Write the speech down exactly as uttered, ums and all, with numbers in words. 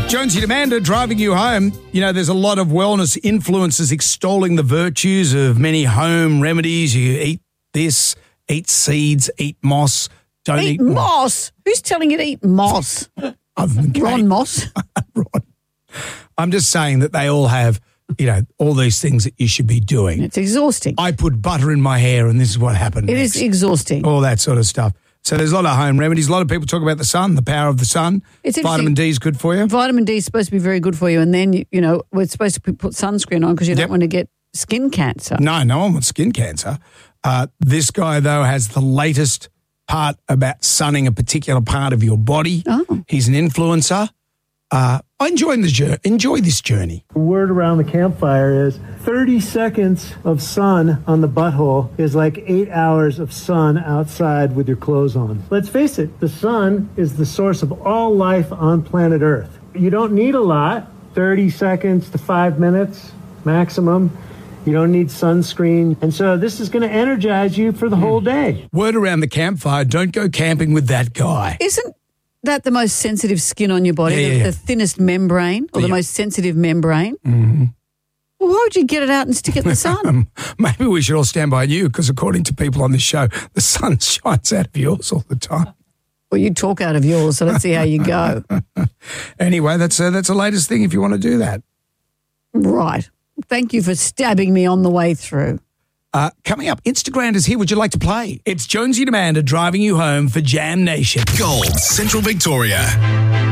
Jonesy and Amanda driving you home. You know, there's a lot of wellness influencers extolling the virtues of many home remedies. You eat this, eat seeds, eat moss. Don't eat, eat moss. Who's telling you to eat moss? Other than Ron Moss. Ron. I'm just saying that they all have, you know, all these things that you should be doing. It's exhausting. I put butter in my hair and this is what happened. It next. is exhausting. All that sort of stuff. So there's a lot of home remedies. A lot of people talk about the sun, the power of the sun. It's Vitamin D is good for you. Vitamin D is supposed to be very good for you. And then, you, you know, we're supposed to put sunscreen on because you Yep. don't want to get skin cancer. No, no one wants skin cancer. Uh, this guy, though, has the latest part about sunning a particular part of your body. Oh. He's an influencer. Uh, I enjoy this journey. Enjoy this journey. The word around the campfire is thirty seconds of sun on the butthole is like eight hours of sun outside with your clothes on. Let's face it, the sun is the source of all life on planet Earth. You don't need a lot, thirty seconds to five minutes maximum. You don't need sunscreen. And so this is going to energize you for the mm. whole day. Word around the campfire, don't go camping with that guy. Isn't that the most sensitive skin on your body, Yeah, the, yeah, yeah. the thinnest membrane or the Yeah. most sensitive membrane? Mm-hmm. Well, why would you get it out and stick it in the sun? Um, maybe we should all stand by you because according to people on this show, the sun shines out of yours all the time. Well, you talk out of yours, so let's see how you go. Anyway, that's uh, that's the latest thing if you want to do that. Right. Thank you for stabbing me on the way through. Uh, coming up, Instagram is here. Would you like to play? It's Jonesy and Amanda driving you home for Jam Nation. Gold, Central Victoria.